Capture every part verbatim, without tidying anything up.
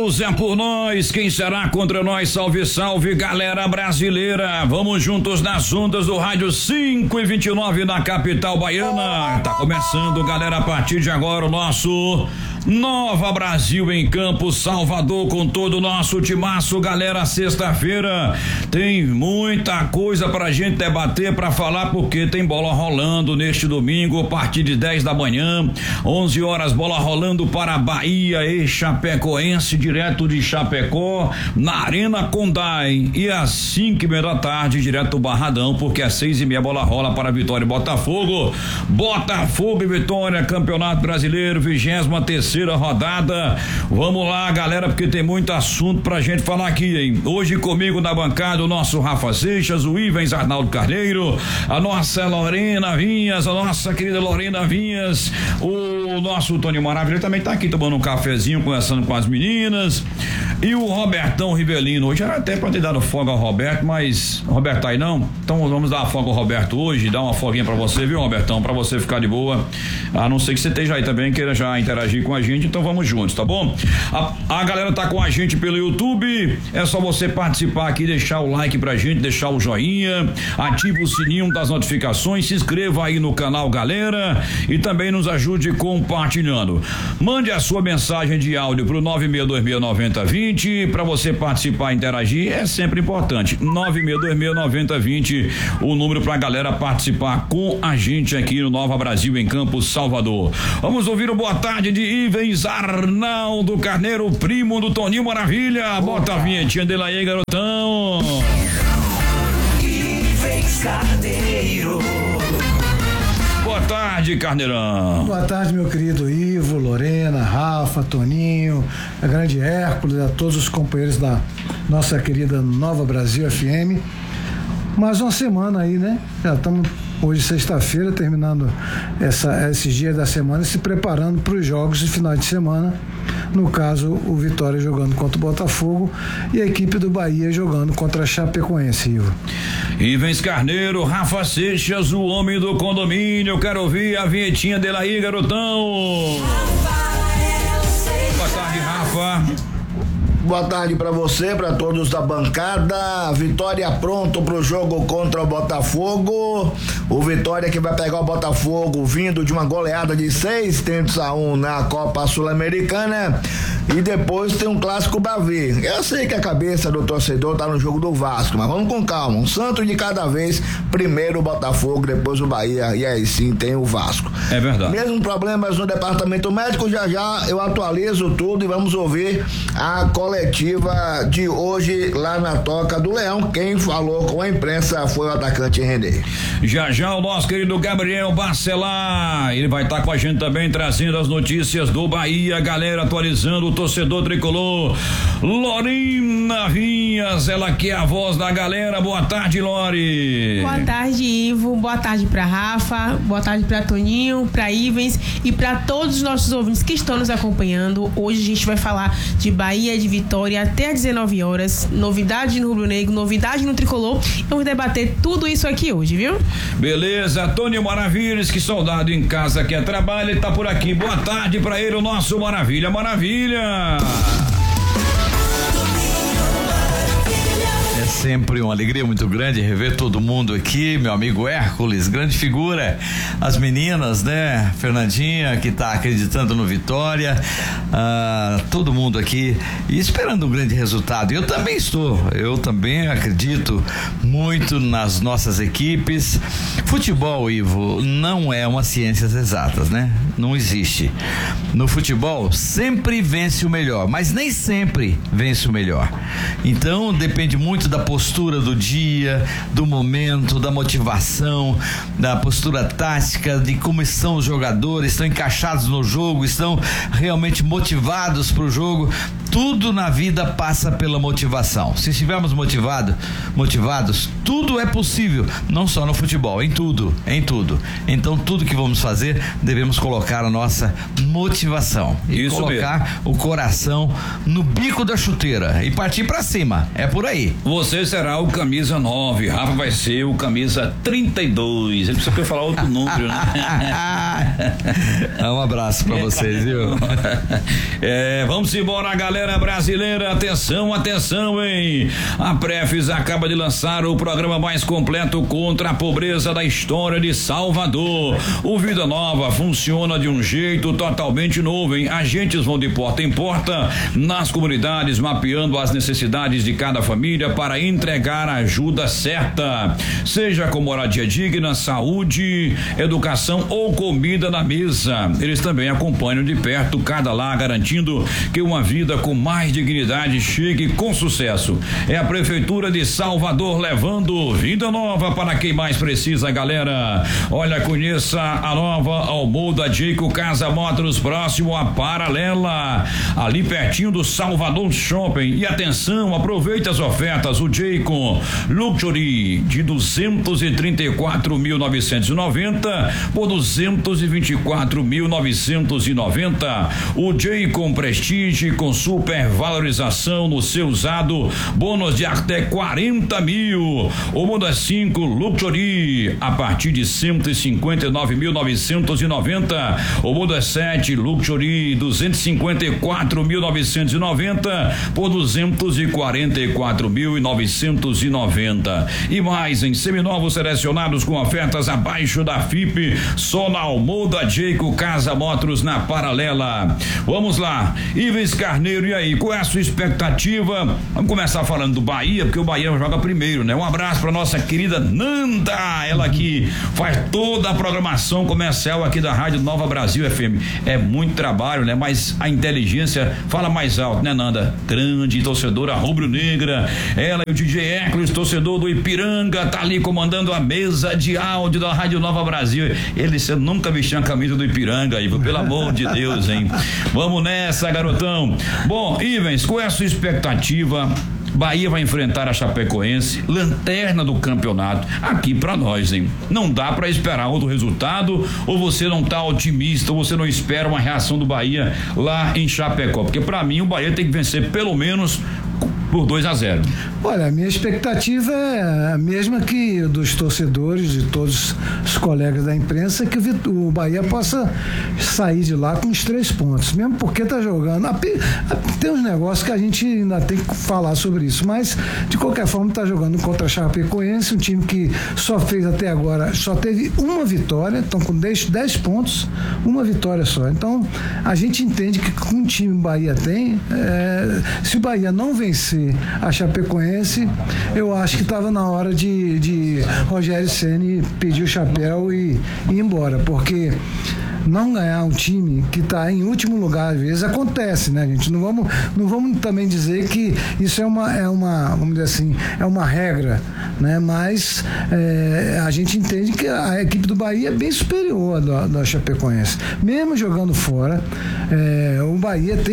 Deus é por nós, quem será contra nós? Salve, salve, galera brasileira. Vamos juntos nas ondas do rádio cinco e vinte e nove na capital baiana. Tá começando, galera, a partir de agora o nosso Nova Brasil em Campo, Salvador, com todo o nosso timaço, galera. Sexta-feira tem muita coisa pra gente debater, pra falar, porque tem bola rolando neste domingo, a partir de dez da manhã, onze horas, bola rolando para Bahia e Chapecoense, direto de Chapecó, na Arena Condai, e às cinco e meia da tarde, direto do Barradão, porque às seis e meia bola rola para Vitória e Botafogo. Botafogo e Vitória, Campeonato Brasileiro, vigésima terceira rodada. Vamos lá, galera, porque tem muito assunto pra gente falar aqui, hein? Hoje comigo na bancada o nosso Rafa Seixas, o Ivens Arnaldo Carneiro, a nossa Lorena Vinhas, a nossa querida Lorena Vinhas, o nosso Tony Maravilha também tá aqui tomando um cafezinho, conversando com as meninas, e o Robertão Rivelino. Hoje era até pra ter dado folga ao Roberto, mas Roberto tá aí não? Então vamos dar uma folga ao Roberto hoje, dar uma folguinha pra você, viu, Robertão? Pra você ficar de boa, a não ser que você esteja aí também, queira já interagir com a gente, então vamos juntos, tá bom? A, a galera tá com a gente pelo YouTube, é só você participar aqui, deixar o like pra gente, deixar o joinha, ativa o sininho das notificações, se inscreva aí no canal, galera, e também nos ajude compartilhando. Mande a sua mensagem de áudio pro nove seis dois seis nove zero dois zero pra você participar e interagir, é sempre importante. nove seis dois seis nove zero dois zero, o número pra galera participar com a gente aqui no Nova Brasil em Campos, Salvador. Vamos ouvir o boa tarde de Ivens Arnaldo Carneiro, primo do Toninho Maravilha. Bota a vinhetinha dele aí, garotão. Ivens Carneiro. Boa tarde, Carneirão. Boa tarde, meu querido Ivo, Lorena, Rafa, Toninho, a grande Hércules, a todos os companheiros da nossa querida Nova Brasil F M. Mais uma semana aí, né? Já estamos hoje, sexta-feira, terminando essa, esses dias da semana e se preparando para os jogos de final de semana. No caso, o Vitória jogando contra o Botafogo e a equipe do Bahia jogando contra a Chapecoense, Ivo. Ivens Carneiro, Rafa Seixas, o homem do condomínio. Eu quero ouvir a vinhetinha dele aí, garotão. Boa tarde, Rafa. Boa tarde pra você, pra todos da bancada. Vitória pronto pro jogo contra o Botafogo. O Vitória que vai pegar o Botafogo vindo de uma goleada de seis tentos a um na Copa Sul-Americana. E depois tem um clássico pra ver. Eu sei que a cabeça do torcedor tá no jogo do Vasco, mas vamos com calma. Um santo de cada vez. Primeiro o Botafogo, depois o Bahia, e aí sim tem o Vasco. É verdade. Mesmo problemas no departamento médico, já já eu atualizo tudo e vamos ouvir a coletiva de hoje lá na Toca do Leão. Quem falou com a imprensa foi o atacante René. Já já o nosso querido Gabriel Barcelar, ele vai estar com a gente também trazendo as notícias do Bahia, galera, atualizando o torcedor tricolor. Lorena Vinhas, ela que é a voz da galera. Boa tarde, Lori. Boa tarde, Ivo. Boa tarde pra Rafa, boa tarde pra Toninho, pra Ivens e pra todos os nossos ouvintes que estão nos acompanhando. Hoje a gente vai falar de Bahia, de Vitória até às dezenove horas, novidade no Rubro Negro, novidade no tricolor. Vamos debater tudo isso aqui hoje, viu? Beleza, Tony Maravilhas, que soldado em casa que é trabalho, ele tá por aqui. Boa tarde pra ele, o nosso Maravilha, Maravilha. É sempre uma alegria muito grande rever todo mundo aqui, meu amigo Hércules, grande figura, as meninas, né, Fernandinha, que tá acreditando no Vitória, ah, todo mundo aqui e esperando um grande resultado. Eu também estou, eu também acredito muito nas nossas equipes. Futebol, Ivo, não é uma ciências exatas, né? Não existe. No futebol sempre vence o melhor, mas nem sempre vence o melhor. Então depende muito da postura do dia, do momento, da motivação, da postura tática, de como estão os jogadores, estão encaixados no jogo, estão realmente motivados para o jogo. Tudo na vida passa pela motivação. Se estivermos motivado, motivados, tudo é possível, não só no futebol, em tudo, em tudo. Então tudo que vamos fazer, devemos colocar a nossa motivação e Isso colocar mesmo. O coração no bico da chuteira e partir pra cima. É por aí. Você será o camisa nove, Rafa vai ser o camisa trinta e dois. Ele precisa falar outro número, né? Um abraço pra vocês, viu? É, vamos embora, galera. galera brasileira, atenção, atenção, hein? A Prefis acaba de lançar o programa mais completo contra a pobreza da história de Salvador. O Vida Nova funciona de um jeito totalmente novo, hein? Agentes vão de porta em porta nas comunidades, mapeando as necessidades de cada família para entregar a ajuda certa, seja com moradia digna, saúde, educação ou comida na mesa. Eles também acompanham de perto cada lar, garantindo que uma vida com mais dignidade chegue com sucesso. É a Prefeitura de Salvador levando vida nova para quem mais precisa, galera. Olha, conheça a nova Almoda Jayco Casa Motors, próximo à Paralela, ali pertinho do Salvador Shopping. E atenção, aproveite as ofertas. O Jayco Luxury de duzentos e trinta e quatro mil novecentos e noventa por duzentos e vinte e quatro mil novecentos e noventa. O Jayco Prestige com super valorização no seu usado, bônus de até quarenta mil. O Moda cinco Luxury a partir de cento e cinquenta e nove mil novecentos e noventa. O Moda sete Luxury duzentos e cinquenta e quatro mil novecentos e noventa por duzentos e quarenta e quatro mil novecentos e noventa. E mais em seminovos selecionados com ofertas abaixo da F I P, só na Almoda Jayco Casa Motors na Paralela. Vamos lá, Ivens Carneiro, e aí, qual é a sua expectativa? Vamos começar falando do Bahia, porque o Bahia joga primeiro, né? Um abraço para nossa querida Nanda, ela que faz toda a programação comercial aqui da Rádio Nova Brasil F M. É muito trabalho, né? Mas a inteligência fala mais alto, né, Nanda? Grande torcedora rubro-negra, ela e o D J Hércules, torcedor do Ipiranga, tá ali comandando a mesa de áudio da Rádio Nova Brasil. Ele, você nunca vestiu a camisa do Ipiranga aí, pelo amor de Deus, hein? Vamos nessa, garotão. Bom, Ivens, qual é a sua expectativa? Bahia vai enfrentar a Chapecoense, lanterna do campeonato, aqui pra nós, hein? Não dá pra esperar outro resultado, ou você não tá otimista, ou você não espera uma reação do Bahia lá em Chapecó, porque pra mim o Bahia tem que vencer pelo menos por dois a zero. Olha, a minha expectativa é a mesma que dos torcedores, de todos os colegas da imprensa, que o Bahia possa sair de lá com os três pontos, mesmo porque tá jogando. Tem uns negócios que a gente ainda tem que falar sobre isso, mas de qualquer forma tá jogando contra a Chapecoense, um time que só fez até agora, só teve uma vitória, estão com dez pontos, uma vitória só. Então a gente entende que com o time o Bahia tem, é, se o Bahia não vencer a Chapecoense, eu acho que estava na hora de, de Rogério Ceni pedir o chapéu e, e ir embora, porque não ganhar um time que está em último lugar, às vezes acontece, né, gente? Não vamos, não vamos também dizer que isso é uma, é uma, vamos dizer assim, é uma regra, né? Mas é, a gente entende que a equipe do Bahia é bem superior da, da Chapecoense. Mesmo jogando fora, é, o Bahia tem,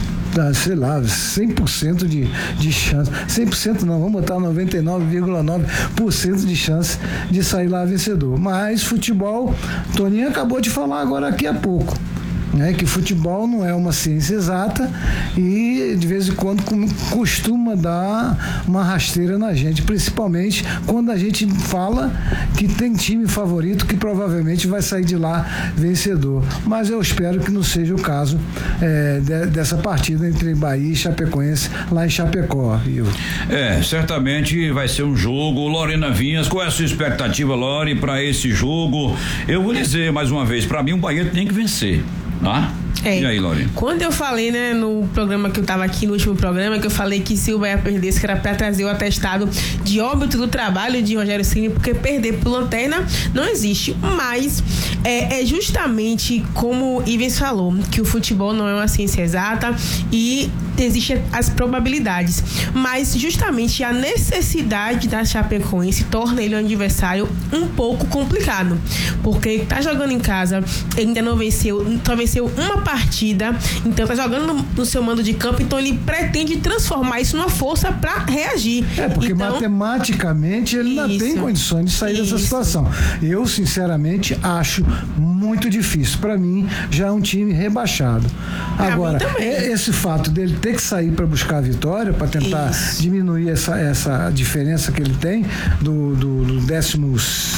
sei lá, cem por cento de, de chance, cem por cento não, vamos botar noventa e nove vírgula nove por cento de chance de sair lá vencedor. Mas futebol, Toninho acabou de falar agora aqui há pouco, né, que futebol não é uma ciência exata e de vez em quando costuma dar uma rasteira na gente, principalmente quando a gente fala que tem time favorito que provavelmente vai sair de lá vencedor, mas eu espero que não seja o caso é, de, dessa partida entre Bahia e Chapecoense lá em Chapecó. Viu? É, certamente vai ser um jogo. Lorena Vinhas, qual é a sua expectativa, Lore, para esse jogo? Eu vou dizer mais uma vez, para mim o Bahia tem que vencer. Ah? É. E aí, Lore? Quando eu falei, né, no programa que eu tava aqui, no último programa, que eu falei que se o Bahia perdesse, que era pra trazer o atestado de óbito do trabalho de Rogério Ceni, porque perder por lanterna não existe. Mas é, é justamente como o Ivens falou, que o futebol não é uma ciência exata e existem as probabilidades. Mas justamente a necessidade da Chapecoense torna ele um adversário um pouco complicado. Porque tá jogando em casa, ele ainda não venceu, só venceu uma partida, então tá jogando no, no seu mando de campo, então ele pretende transformar isso numa força para reagir. É, porque então, matematicamente ele isso, ainda tem condições de sair isso. dessa situação. Eu, sinceramente, acho muito difícil. Para mim, já é um time rebaixado. Pra Agora, esse fato dele ter que sair para buscar a vitória, para tentar isso. diminuir essa, essa diferença que ele tem do, do, do décimo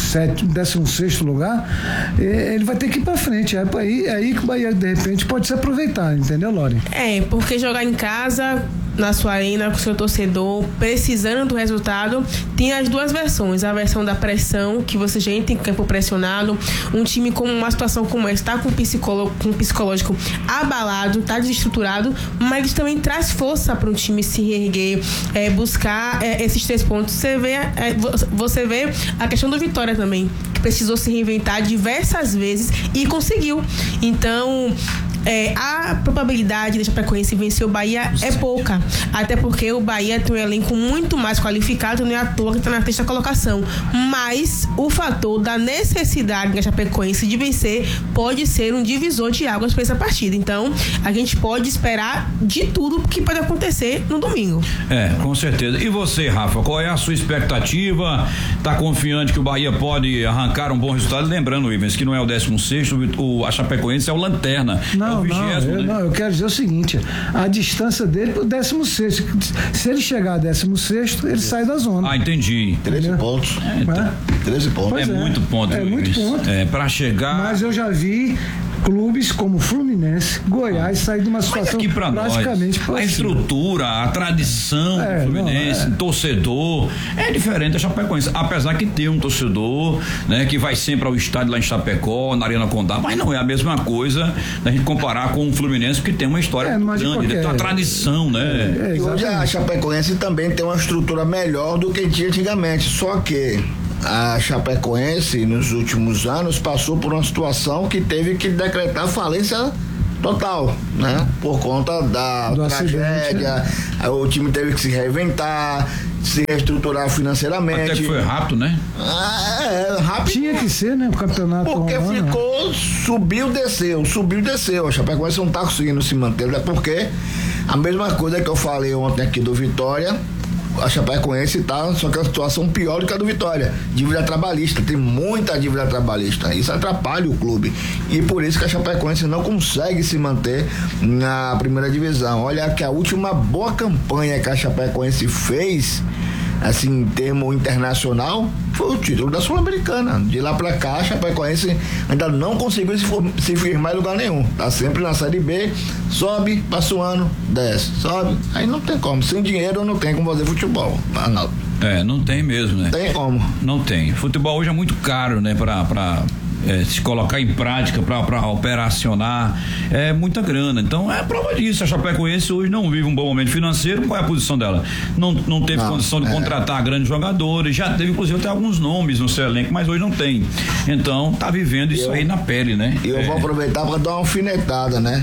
sétimo, décimo sexto lugar, ele vai ter que ir pra frente. É aí, é aí que o Bahia, de repente, pode se aproveitar, entendeu, Lore? É, porque jogar em casa, na sua arena, com o seu torcedor, precisando do resultado, tem as duas versões. A versão da pressão, que você já entra em campo pressionado, um time com uma situação como essa, está com o psicólogo, com o psicológico abalado, está desestruturado, mas também traz força para um time se reerguer, é, buscar é, esses três pontos. Você vê, é, você vê a questão do Vitória também, que precisou se reinventar diversas vezes e conseguiu. Então, É, a probabilidade da Chapecoense vencer o Bahia é pouca, até porque o Bahia tem um elenco muito mais qualificado, não é à toa que está na sexta colocação, mas o fator da necessidade da Chapecoense de vencer pode ser um divisor de águas para essa partida. Então a gente pode esperar de tudo que pode acontecer no domingo. É, com certeza. E você, Rafa, qual é a sua expectativa? Tá confiante que o Bahia pode arrancar um bom resultado? Lembrando, Ivens, que não é o décimo sexto, o, a Chapecoense é o lanterna. Não, é o vigésimo, não, eu, né? não, eu quero dizer o seguinte, a distância dele pro décimo sexto, se ele chegar a décimo sexto, ele sai da zona. Ah, entendi. treze pontos. É, tá. treze pontos. É, é muito ponto. É muito ponto. É, pra chegar... Mas eu já vi clubes como Fluminense, Goiás, sair de uma situação aqui pra praticamente nós, a possível. estrutura, a tradição É, do Fluminense, não, é. torcedor, é diferente da Chapecoense, apesar que tem um torcedor, né, que vai sempre ao estádio lá em Chapecó, na Arena Condá, mas não é a mesma coisa da gente comparar com o Fluminense, que tem uma história É, mas de grande, né, qualquer- tem uma tradição, né? É, E hoje a exatamente. Chapecoense também tem uma estrutura melhor do que tinha antigamente, só que a Chapecoense nos últimos anos passou por uma situação que teve que decretar falência total, né? Por conta da Do tragédia, acidente, o time teve que se reinventar, se reestruturar financeiramente. Até que foi rápido, né? Ah, é, rápido. Tinha que ser, né? O campeonato Porque romano. ficou, subiu, desceu, subiu, desceu. A Chapecoense não tá conseguindo se manter, é porque a mesma coisa que eu falei ontem aqui do Vitória, a Chapecoense tá, só que a situação pior do que a do Vitória. Dívida trabalhista, tem muita dívida trabalhista. Isso atrapalha o clube. E por isso que a Chapecoense não consegue se manter na primeira divisão. Olha que a última boa campanha que a Chapecoense fez, assim, em termo internacional, foi o título da Sul-Americana. De lá pra cá, a Chapecoense ainda não conseguiu se, for, se firmar em lugar nenhum. Tá sempre na Série B, sobe, passa o ano, desce, sobe. Aí não tem como. Sem dinheiro não tem como fazer futebol. Ah, não. É, não tem mesmo, né? Tem como. Não tem. Futebol hoje é muito caro, né? Pra, pra é, se colocar em prática, pra, pra operacionar, é muita grana. Então é prova disso. A Chapecoense hoje não vive um bom momento financeiro. Qual é a posição dela? Não, não teve Não, condição de é. contratar grandes jogadores. Já teve, inclusive, até alguns nomes no seu elenco, mas hoje não tem. Então tá vivendo isso Eu- aí na pele, né? E eu É. vou aproveitar para dar uma alfinetada, né?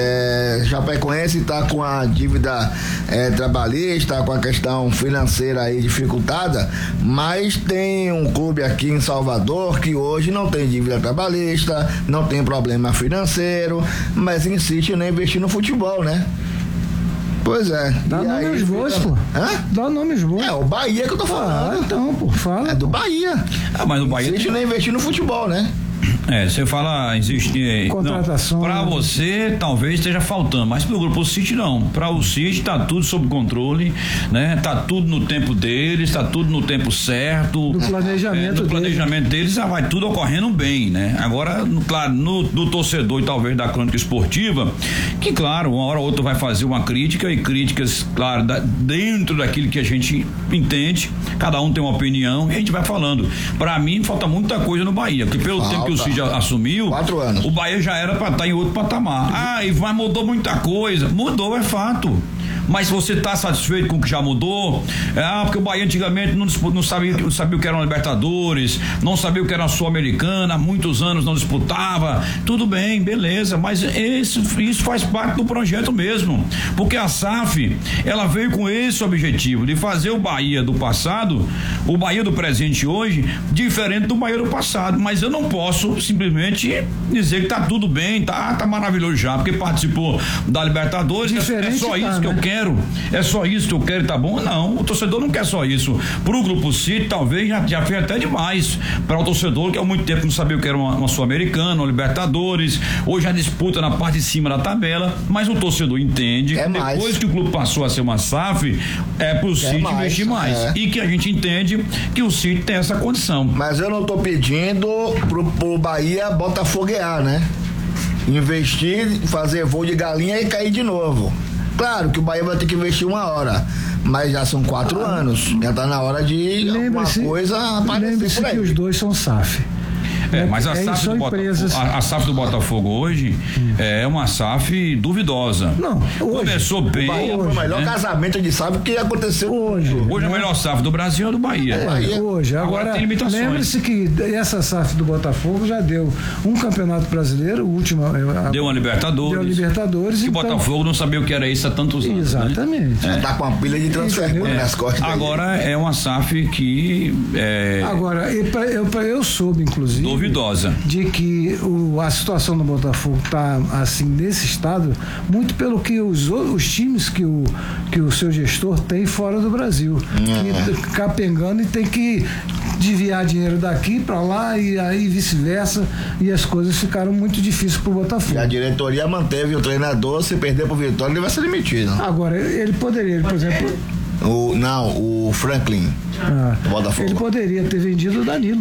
É, Chapecoense está com a dívida é, trabalhista, com a questão financeira aí dificultada, mas tem um clube aqui em Salvador que hoje não tem dívida trabalhista, não tem problema financeiro, mas insiste em investir no futebol, né? Pois é. Dá E nome aí aos bois, fica- pô. Hã? Dá nome aos bois. É o Bahia que eu tô Ah, falando. então, pô, fala. É do Bahia. Ah, mas o Bahia Insiste em investir no futebol, né? É, você fala, existe. Contratação. Para você, talvez esteja faltando, mas pro Grupo City não. Para o City tá tudo sob controle, né? Tá tudo no tempo deles, tá tudo no tempo certo. Do planejamento é, do deles. planejamento deles, já vai tudo ocorrendo bem, né? Agora, no, claro, no, do torcedor e talvez da crônica esportiva, que claro, uma hora ou outra vai fazer uma crítica e críticas, claro, da, dentro daquilo que a gente entende, cada um tem uma opinião e a gente vai falando. Para mim, falta muita coisa no Bahia, porque pelo Falta. tempo que o Cid assumiu, Quatro anos. o Bahia já era para estar em outro patamar. Ah, e vai, mudou muita coisa. Mudou, é fato. Mas você está satisfeito com o que já mudou? É, ah, porque o Bahia antigamente não, dispu- não, sabia, não sabia o que era uma Libertadores, não sabia o que era uma Sul-Americana, há muitos anos não disputava. Tudo bem, beleza, mas esse, isso faz parte do projeto mesmo. Porque a S A F, ela veio com esse objetivo, de fazer o Bahia do passado, o Bahia do presente hoje, diferente do Bahia do passado. Mas eu não posso simplesmente dizer que tá tudo bem, tá, tá maravilhoso já, porque participou da Libertadores, é Diferente só tá, isso que eu né? quero. quero, é só isso que eu quero, tá bom? Não, o torcedor não quer só isso. Pro Grupo City, talvez já, já fez até demais para o torcedor que há muito tempo não sabia o que era uma, uma Sul-Americana, uma Libertadores, hoje a disputa na parte de cima da tabela, mas o torcedor entende é que mais. depois que o clube passou a ser uma S A F, é pro City mais, investir mais. É. E que a gente entende que o City tem essa condição. Mas eu não tô pedindo pro, pro Bahia botafoguear, né? Investir, fazer voo de galinha e cair de novo. Claro que o Bahia vai ter que investir uma hora, mas já são quatro ah, anos. Já tá na hora de alguma coisa aparecer. Lembre-se que os dois são S A F. É, mas a é, S A F, do empresas... Botafogo, a, a S A F do Botafogo hoje hum. é uma S A F duvidosa. Não, hoje, começou bem. O Bahia foi o melhor né? casamento de S A F que aconteceu hoje. Hoje é a melhor S A F do Brasil é do Bahia. É, Bahia. Hoje, agora, agora lembre-se que essa S A F do Botafogo já deu um campeonato brasileiro, o último. A, deu uma Libertadores. Deu a Libertadores. Que o então, Botafogo não sabia o que era isso há tantos anos. Exatamente. Já né? é. tá com uma pilha de transfer é. nas costas. Agora é uma S A F que. É, agora, eu, eu, eu soube, inclusive. Duvidosa. De que o, a situação do Botafogo está assim nesse estado muito pelo que os, os times que o, que o seu gestor tem fora do Brasil, uhum. que capengando e tem que desviar dinheiro daqui para lá e aí vice-versa, e as coisas ficaram muito difíceis para o Botafogo. E a diretoria manteve o treinador, se perder pro Vitória ele vai ser demitido. Agora ele poderia, por exemplo, o, não, o Franklin ah, do Botafogo. Ele poderia ter vendido o Danilo.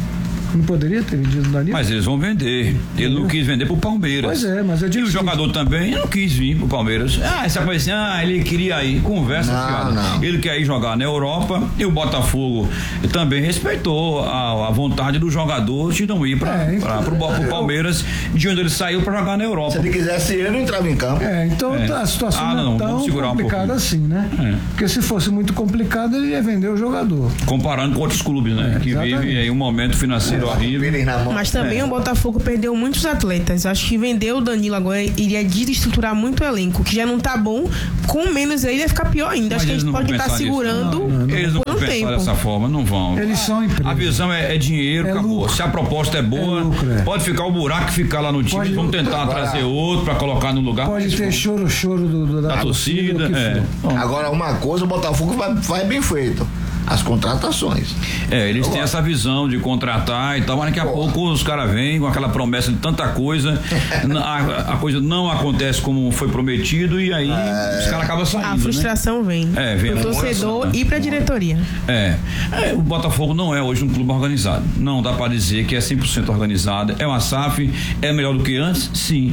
Não poderia ter vendido o Danilo? Mas eles vão vender. Ele não quis vender pro Palmeiras. Pois é, mas eu digo. E o jogador também não quis vir pro Palmeiras. Ah, essa coisa assim, ah, ele queria ir. Conversa, não, não. Ele quer ir jogar na Europa e o Botafogo também respeitou a, a vontade do jogador de não ir pra, é, pra, pro, pro Palmeiras, de onde ele saiu pra jogar na Europa. Se ele quisesse ir, ele não entrava em campo. É, então é. a situação ah, não, não é tão complicada um assim, né? É. Porque se fosse muito complicado, ele ia vender o jogador. Comparando com outros clubes, né? É, que vivem aí um momento financeiro horrível. Mas também é. o Botafogo perdeu muitos atletas. Acho que vender o Danilo agora iria desestruturar muito o elenco, que já não tá bom. Com menos ele ia ficar pior ainda. Mas acho que a gente pode estar segurando não, não, não. Eles não por vão um pensar tempo. dessa forma, não vão. Eles são empresas. A visão é, é dinheiro, é acabou. Lucro. Se a proposta é boa, é lucro, é. pode ficar o buraco que ficar lá no time. Pode, vamos tentar agora, trazer outro para colocar no lugar. Pode ter choro, choro do, do, da, da torcida. torcida é. Agora, uma coisa, o Botafogo vai, vai bem feito. As contratações. É, eles Eu têm gosto. essa visão de contratar e tal, mas daqui a Pô. pouco os caras vêm com aquela promessa de tanta coisa, a, a coisa não acontece como foi prometido e aí é. os caras acabam saindo. A frustração né? vem. É, vem. Pro torcedor e pra diretoria. É. é. O Botafogo não é hoje um clube organizado. Não dá pra dizer que é cem por cento organizado. É uma S A F, é melhor do que antes? Sim.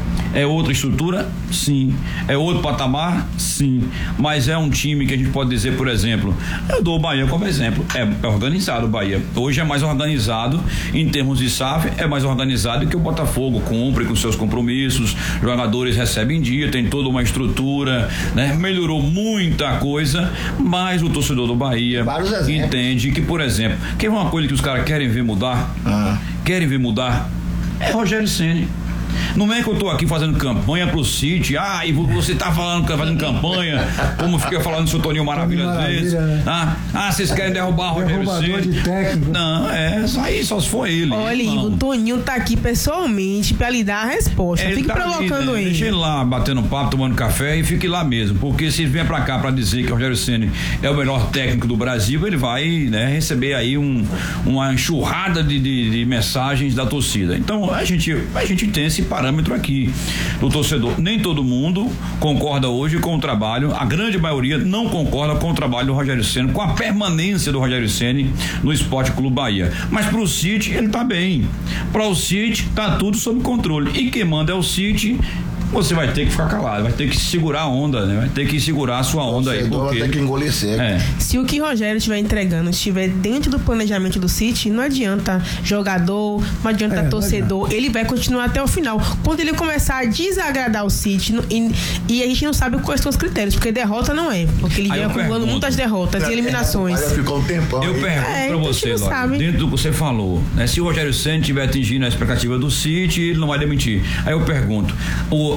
É outra estrutura? Sim. É outro patamar? Sim. Mas é um time que a gente pode dizer, por exemplo, eu dou o Bahia como exemplo. É, é organizado o Bahia. Hoje é mais organizado em termos de S A F, é mais organizado que o Botafogo, cumpre com seus compromissos, jogadores recebem em dia, tem toda uma estrutura, né? Melhorou muita coisa, mas o torcedor do Bahia entende que, por exemplo, que é uma coisa que os caras querem ver mudar, ah. querem ver mudar, é Rogério Ceni. Não é que eu tô aqui fazendo campanha pro City, ah, e você tá falando, fazendo campanha, como fica falando do seu Toninho Maravilha às vezes. Né? Ah, ah, vocês querem derrubar o Rogério Ceni. Não, é, só aí só se for ele. Olha, Ivo, o Toninho tá aqui pessoalmente pra lhe dar a resposta. Ele fique tá provocando ali, né? ele. Deixa ele lá, batendo papo, tomando café e fique lá mesmo, porque se ele vier pra cá pra dizer que o Rogério Ceni é o melhor técnico do Brasil, ele vai, né, receber aí um, uma enxurrada de, de, de mensagens da torcida. Então, a gente, a gente tem esse parâmetro aqui do torcedor. Nem todo mundo concorda hoje com o trabalho, a grande maioria não concorda com o trabalho do Rogério Ceni, com a permanência do Rogério Ceni no Esporte Clube Bahia. Mas pro City ele tá bem. Para o City tá tudo sob controle. E quem manda é o City. Você vai ter que ficar calado, vai ter que segurar a onda, né? Vai ter que segurar a sua onda aí. Porque... vai ter que engolir seco. É. Se o que o Rogério estiver entregando estiver dentro do planejamento do City, não adianta jogador, não adianta é, torcedor, não ele vai continuar até o final. Quando ele começar a desagradar o City, e, e a gente não sabe quais são os critérios, porque derrota não é, porque ele vem acumulando muitas derrotas e eliminações. É, ficou um tempão. Eu pergunto é, pra você, Lógico, dentro do que você falou, né? Se o Rogério Ceni estiver atingindo a expectativa do City, ele não vai demitir. Aí eu pergunto, o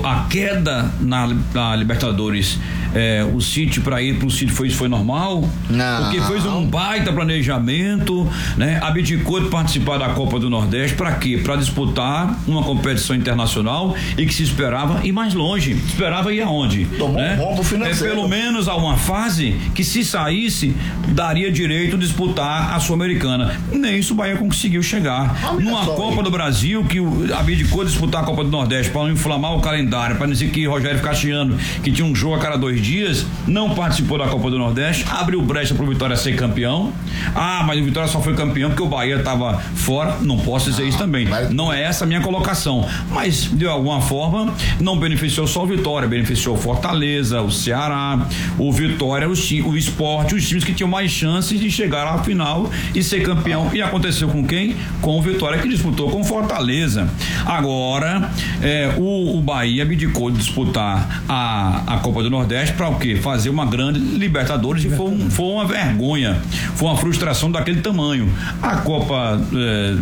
a queda na, na Libertadores, é, o City para ir pro City foi, foi normal? Não. Porque fez um baita planejamento, né? Abdicou de participar da Copa do Nordeste para quê? Para disputar uma competição internacional e que se esperava ir mais longe. Esperava ir aonde? Tomou né? um rombo financeiro. É, pelo menos a uma fase que, se saísse, daria direito de disputar a Sul-Americana. Nem isso o Bahia conseguiu chegar. Ah, numa Copa aí. do Brasil que o abdicou de disputar a Copa do Nordeste para não inflamar o calendário, para dizer que Rogério Castiano, que tinha um jogo a cada dois dias, não participou da Copa do Nordeste, abriu brecha pro Vitória ser campeão. Ah, mas o Vitória só foi campeão porque o Bahia estava fora. Não posso dizer ah, isso também. Mas... Não é essa a minha colocação. Mas, de alguma forma, não beneficiou só o Vitória, beneficiou o Fortaleza, o Ceará, o Vitória, o, o Sport, os times que tinham mais chances de chegar à final e ser campeão. E aconteceu com quem? Com o Vitória, que disputou com o Fortaleza. Agora, é, o, o Bahia abdicou de disputar a, a Copa do Nordeste para o quê? Fazer uma grande Libertadores, e foi, um, foi uma vergonha, foi uma frustração daquele tamanho. A Copa é,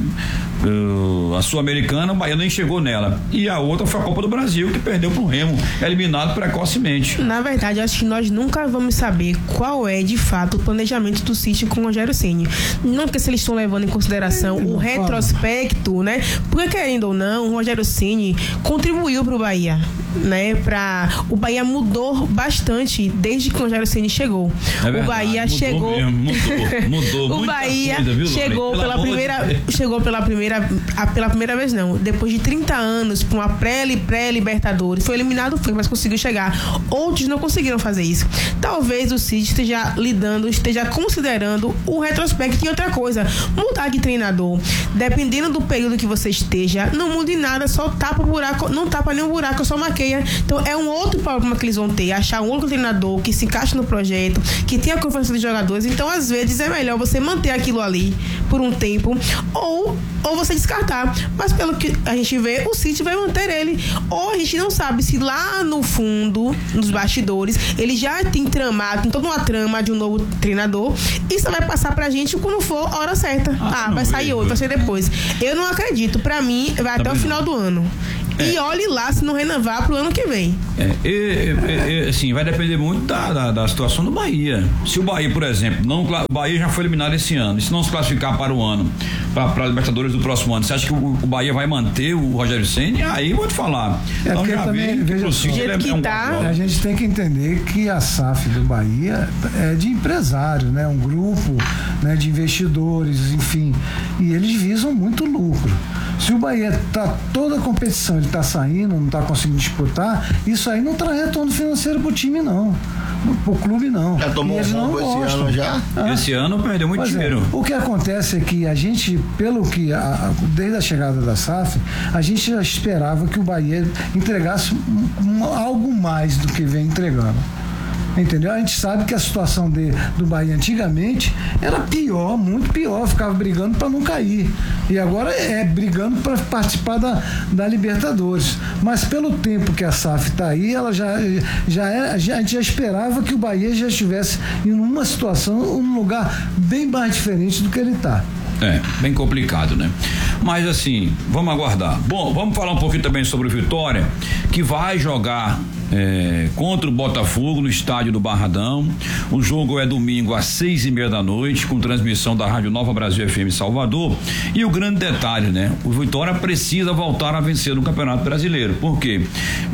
Uh, a Sul-Americana, o Bahia nem chegou nela. E a outra foi a Copa do Brasil, que perdeu pro Remo, eliminado precocemente. Na verdade, acho que nós nunca vamos saber qual é, de fato, o planejamento do City com o Rogério Ceni. Não porque se eles estão levando em consideração o retrospecto, né? Porque, querendo ou não, o Rogério Ceni contribuiu pro Bahia, né? Pra... O Bahia mudou bastante desde que o Rogério Ceni chegou. É verdade, o Bahia mudou chegou... Mesmo, mudou, mudou o Bahia coisa, viu, chegou, pela primeira, chegou pela primeira A, pela primeira vez não, depois de trinta anos para uma pré, pré-Libertadores, foi eliminado, foi, mas conseguiu chegar. Outros não conseguiram fazer isso. Talvez o City esteja lidando, esteja considerando o retrospecto. E outra coisa, mudar de treinador, dependendo do período que você esteja, não muda em nada, só tapa o buraco, não tapa nenhum buraco, só maqueia. Então é um outro problema que eles vão ter, achar um outro treinador que se encaixe no projeto, que tenha confiança dos jogadores. Então às vezes é melhor você manter aquilo ali por um tempo, ou ou você descartar, mas pelo que a gente vê, o City vai manter ele, ou a gente não sabe se lá no fundo, nos bastidores, ele já tem tramado, tem toda uma trama de um novo treinador, e só vai passar pra gente quando for a hora certa. Ah, ah vai sair vejo. outro, vai ser depois. Eu não acredito, pra mim vai até o final do ano. É. E olhe lá se não renovar pro ano que vem. É, e, e, assim, vai depender muito da, da, da situação do Bahia. Se o Bahia, por exemplo, não, o Bahia já foi eliminado esse ano, e se não se classificar para o ano, para a Libertadores do próximo ano, você acha que o, o Bahia vai manter o Rogério Ceni? Aí eu vou te falar. É então, já também, veja só, do jeito que é um tá, a gente tem que entender que a S A F do Bahia é de empresários, né? Um grupo, né, de investidores, enfim, e eles visam muito lucro. Se o Bahia tá toda a competição, ele tá saindo, não tá conseguindo disputar, isso aí não traz retorno financeiro pro time, não. Pro clube, não. Já tomou um rombo esse ano já? Ah. Esse ano perdeu muito pois dinheiro. É. O que acontece é que a gente, pelo que, a, desde a chegada da S A F, a gente já esperava que o Bahia entregasse um, um, algo mais do que vem entregando. Entendeu? A gente sabe que a situação de, do Bahia antigamente era pior, muito pior, ficava brigando para não cair. E agora é brigando para participar da, da Libertadores. Mas pelo tempo que a S A F está aí, ela já, já, é, já, a gente já esperava que o Bahia já estivesse em uma situação, um lugar bem mais diferente do que ele está. É, bem complicado, né? Mas assim, vamos aguardar. Bom, vamos falar um pouquinho também sobre o Vitória, que vai jogar é, contra o Botafogo no estádio do Barradão. O jogo é domingo às seis e meia da noite, com transmissão da Rádio Nova Brasil F M Salvador. E o grande detalhe, né? O Vitória precisa voltar a vencer no Campeonato Brasileiro. Por quê?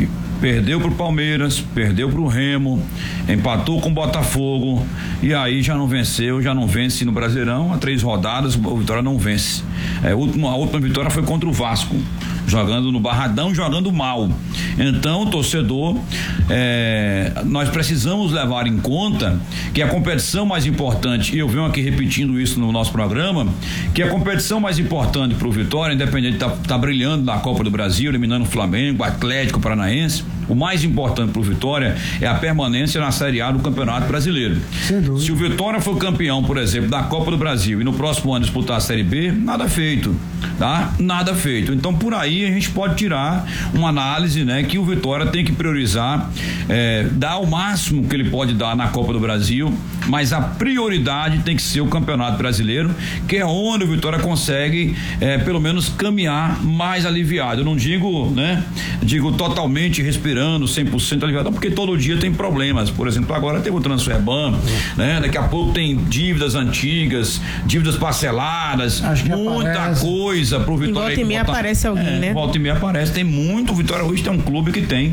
Perdeu pro Palmeiras, perdeu pro Remo, empatou com o Botafogo e aí já não venceu, já não vence no Brasileirão. Há três rodadas o Vitória não vence. É, a, última, a última vitória foi contra o Vasco, jogando no Barradão, jogando mal. Então, torcedor, é, nós precisamos levar em conta que a competição mais importante, e eu venho aqui repetindo isso no nosso programa, que a competição mais importante para o Vitória, independente de estar tá, tá brilhando na Copa do Brasil, eliminando o Flamengo, Atlético Paranaense, o mais importante para o Vitória é a permanência na Série A do Campeonato Brasileiro. Se o Vitória for campeão, por exemplo, da Copa do Brasil e no próximo ano disputar a Série B, nada feito, tá? Nada feito. Então, por aí a gente pode tirar uma análise, né, que o Vitória tem que priorizar é, dar o máximo que ele pode dar na Copa do Brasil, mas a prioridade tem que ser o Campeonato Brasileiro, que é onde o Vitória consegue é, pelo menos caminhar mais aliviado. Eu não digo, né, digo totalmente respirando cem por cento aliviado, porque todo dia tem problemas. Por exemplo, agora tem o transfer ban, né? Daqui a pouco tem dívidas antigas, dívidas parceladas, muita aparece. coisa pro Vitória. E volta e meia aparece alguém, é, né? Volta e meia aparece, tem muito. O Vitória hoje tem um clube que tem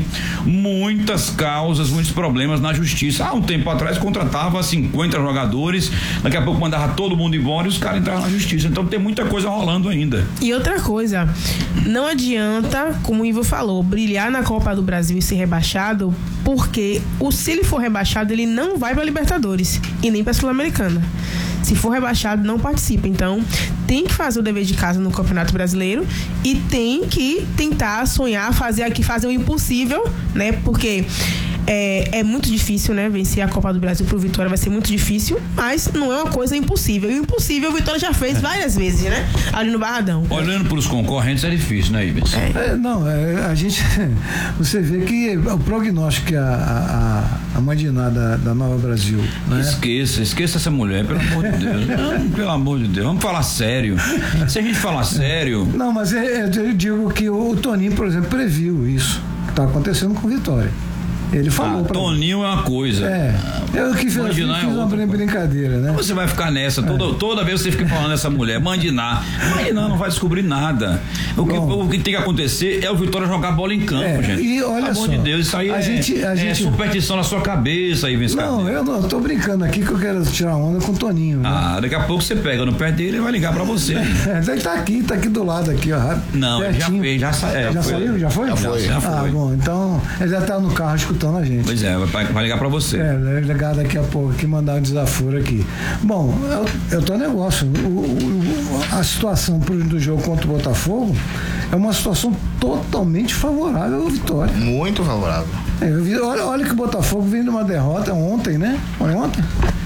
muitas causas, muitos problemas na justiça. Há um tempo atrás contratava cinquenta jogadores, daqui a pouco mandava todo mundo embora e os caras entravam na justiça. Então tem muita coisa rolando ainda. E outra coisa, não adianta, como o Ivo falou, brilhar na Copa do Brasil e ser rebaixado, porque o, se ele for rebaixado, ele não vai pra Libertadores e nem pra Sul-Americana. Se for rebaixado, não participa. Então, tem que fazer o dever de casa no Campeonato Brasileiro e tem que tentar sonhar, fazer aqui, fazer o impossível, né? Porque é, é muito difícil, né? Vencer a Copa do Brasil pro Vitória vai ser muito difícil, mas não é uma coisa impossível. E o impossível o Vitória já fez várias vezes, né? Ali no Barradão. Olhando pros concorrentes é difícil, né, Ives? É. É, não, é, a gente, você vê que o prognóstico que a, a, a Mandiná da, da Nova Brasil, né? Esqueça, esqueça essa mulher, pelo amor de Deus. Não, pelo amor de Deus, vamos falar sério. Se a gente falar sério... Não, mas é, é, eu digo que o, o Toninho, por exemplo, previu isso que está acontecendo com o Vitória. Ele falou. Ah, Toninho é uma coisa. É. Eu que fiz, fiz, fiz é uma brincadeira, né? Você vai ficar nessa, toda, é. toda vez você fica falando dessa mulher, Mandiná. Mandiná não vai descobrir nada. O que, o que tem que acontecer é o Vitória jogar bola em campo, é, gente. E olha Pelo amor de Deus, isso aí a é, gente, a é gente... superstição na sua cabeça aí, Vince Não, eu não, eu tô brincando aqui que eu quero tirar onda com o Toninho. Né? Ah, daqui a pouco você pega no pé dele e vai ligar pra você. É, ele tá aqui, tá aqui do lado, aqui, ó. Não, pertinho. já fez, já saiu. É, já foi. saiu? Já foi? Já foi. Já foi. Ah, bom, então ele já tá no carro escutando a gente. Pois é, vai, vai ligar pra você. É, vai ligar daqui a pouco aqui, mandar um desaforo aqui. Bom, eu, eu tô negócio. O, o, a situação pro, do jogo contra o Botafogo é uma situação totalmente favorável ao Vitória. Muito favorável. É, eu vi, olha, olha que o Botafogo vem de uma derrota ontem, né? Foi ontem?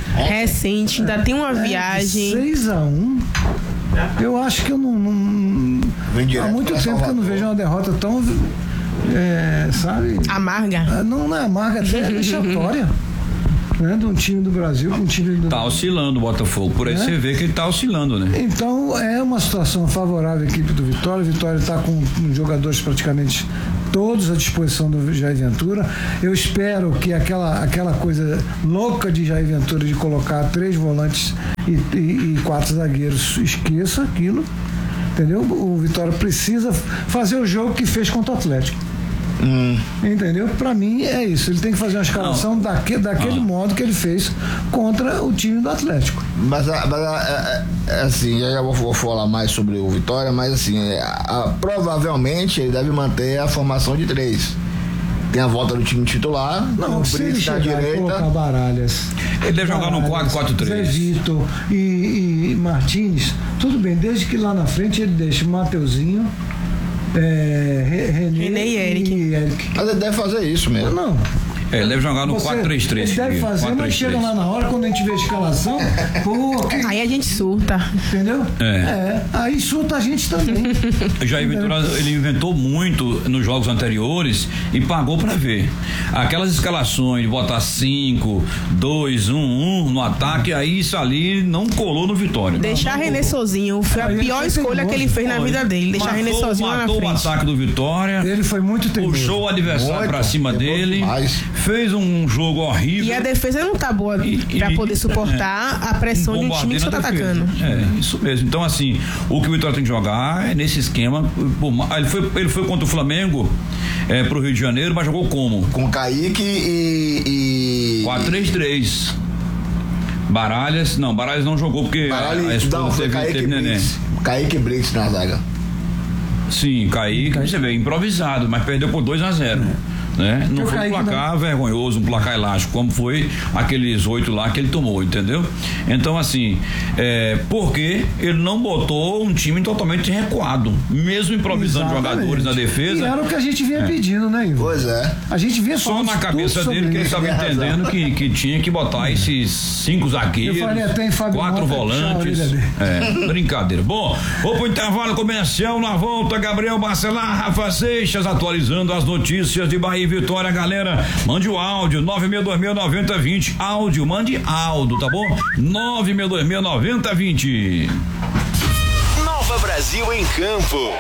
Recente, ainda é, tem uma viagem. seis a um. Eu acho que eu não. não há muito tempo Salvador. que eu não vejo uma derrota tão. É, sabe? Amarga. Não, não é amarga, até é vexatória. Né, de um time do Brasil com um time do... Tá oscilando o Botafogo, por aí é? Você vê que ele tá oscilando, né? Então é uma situação favorável à equipe do Vitória. O Vitória está com jogadores praticamente todos à disposição do Jair Ventura. Eu espero que aquela, aquela coisa louca de Jair Ventura de colocar três volantes e, e, e quatro zagueiros, esqueça aquilo, entendeu? O Vitória precisa fazer o jogo que fez contra o Atlético. Hum. Entendeu? Pra mim é isso. Ele tem que fazer uma escalação daque, daquele ah. modo que ele fez contra o time do Atlético. Mas, mas é, é, assim, já, já vou, vou falar mais sobre o Vitória, mas assim, é, a, provavelmente ele deve manter a formação de três. Tem a volta do time titular. Não, se ele chegar direita, e colocar Baralhas, ele deve jogar no quatro quatro três. Zé Vitor e, e Martins, tudo bem, desde que lá na frente ele deixe Mateuzinho, É, René, René e Eric. e Eric. Mas ele deve fazer isso mesmo. Não. É, ele deve jogar no quatro três três. Ele deve fazer, quatro, mas chega lá na hora, quando a gente vê a escalação, pô, que... aí a gente surta. Entendeu? É. é. Aí surta a gente também. Já inventou, ele inventou muito nos jogos anteriores e pagou pra ver. Aquelas escalações de botar cinco, dois, um, um no ataque, aí isso ali não colou no Vitória. Deixar não, René sozinho foi a pior escolha que ele fez na vida dele. Deixar René sozinho lá na frente. Matou o ataque do Vitória. Ele foi muito teimoso. Puxou o adversário muito, pra cima dele. Demais. Fez um jogo horrível. E a defesa não tá boa e, pra poder suportar é, a pressão um de um time que só tá atacando. É, isso mesmo. Então, assim, o que o Vitória tem que jogar é nesse esquema. Ele foi, ele foi contra o Flamengo é, pro Rio de Janeiro, mas jogou como? Com Kaique e. e... quatro três três. Baralhas, não, Baralhas não jogou porque Baralhas, a esposa não, teve, Kaique teve neném. Kaique e Briggs na zaga. Sim, Kaique, Kaique, você vê, improvisado, mas perdeu por dois a zero. Né? Não foi um placar não... vergonhoso, um placar elástico, como foi aqueles oito lá que ele tomou, entendeu? Então, assim, é, porque ele não botou um time totalmente recuado, mesmo improvisando Exatamente. jogadores na defesa. E era o que a gente vinha é. pedindo, né, Ivo? Pois é. A gente vinha só na cabeça dele que ele estava entendendo que, que tinha que botar esses cinco zagueiros, quatro volantes. É, brincadeira. Bom, vou pro intervalo comercial, na volta, Gabriel Bacelar, Rafa Seixas, atualizando as notícias de Bahia Vitória, galera. Mande o áudio, nove seis dois seis, nove zero dois zero. Áudio, mande Aldo, tá bom? nove seis dois seis, nove zero dois zero. Nova Brasil em Campo.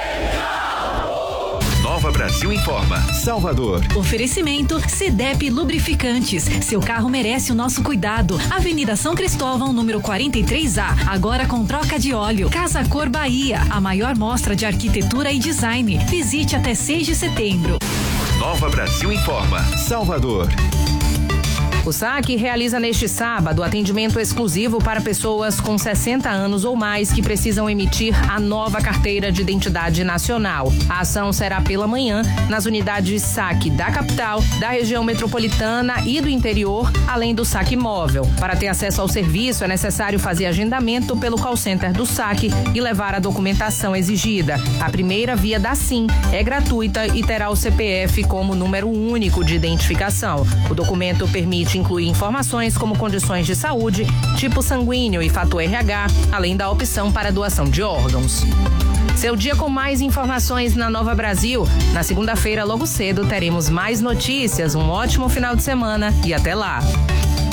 Nova Brasil informa. Salvador. Oferecimento Cedep Lubrificantes. Seu carro merece o nosso cuidado. Avenida São Cristóvão, número quarenta e três A. Agora com troca de óleo. Casa Cor Bahia. A maior mostra de arquitetura e design. Visite até seis de setembro. Nova Brasil informa. Salvador. O S A C realiza neste sábado atendimento exclusivo para pessoas com sessenta anos ou mais que precisam emitir a nova carteira de identidade nacional. A ação será pela manhã nas unidades S A C da capital, da região metropolitana e do interior, além do S A C móvel. Para ter acesso ao serviço é necessário fazer agendamento pelo call center do S A C e levar a documentação exigida. A primeira via da SIM é gratuita e terá o C P F como número único de identificação. O documento permite incluir informações como condições de saúde, tipo sanguíneo e fator R H, além da opção para doação de órgãos. Seu dia com mais informações na Nova Brasil. Na segunda-feira, logo cedo, teremos mais notícias. Um ótimo final de semana e até lá.